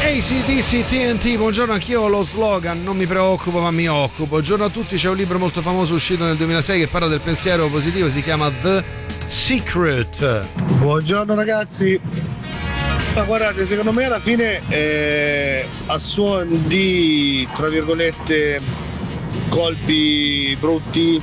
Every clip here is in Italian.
AC/DC TNT, buongiorno, anch'io ho lo slogan non mi preoccupo ma mi occupo. Buongiorno a tutti, c'è un libro molto famoso uscito nel 2006 che parla del pensiero positivo, si chiama The Secret. Buongiorno ragazzi. Ma guardate, secondo me alla fine a suon di, tra virgolette, colpi brutti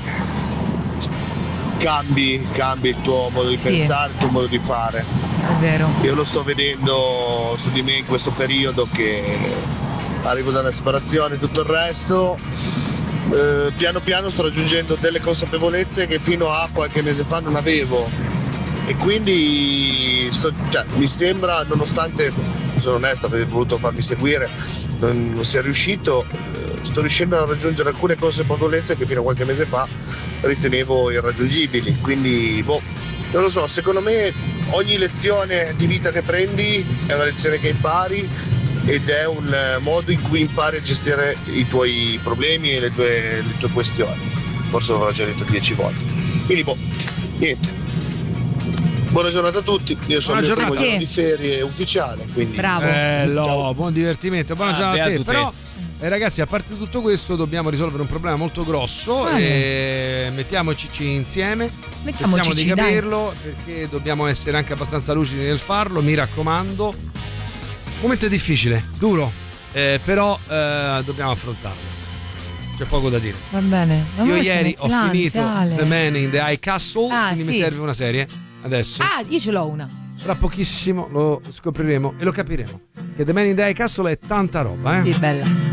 cambi il tuo modo di pensare, il tuo modo di fare. È vero. Io lo sto vedendo su di me in questo periodo che arrivo da una separazione e tutto il resto. Piano piano sto raggiungendo delle consapevolezze che fino a qualche mese fa non avevo. E quindi mi sembra, nonostante sono onesto, aver voluto farmi seguire, non sia riuscito, sto riuscendo a raggiungere alcune consapevolezze che fino a qualche mese fa ritenevo irraggiungibili. Quindi non lo so, secondo me ogni lezione di vita che prendi è una lezione che impari ed è un modo in cui impari a gestire i tuoi problemi e le tue questioni. Forse l'ho già detto 10 volte. Quindi niente. Buona giornata a tutti, io sono il primo giorno di ferie ufficiale, quindi bravo. Buon divertimento, buona giornata a te. Però ragazzi, a parte tutto questo dobbiamo risolvere un problema molto grosso e mettiamoci insieme, cerchiamo di capirlo, perché dobbiamo essere anche abbastanza lucidi nel farlo, mi raccomando. Momento difficile, duro, però dobbiamo affrontarlo. C'è poco da dire. Va bene. Io ieri ho finito The Man in the High Castle, quindi mi serve una serie adesso. Io ce l'ho una. Tra pochissimo lo scopriremo e lo capiremo. Che The Man in the High Castle è tanta roba, Sì, bella.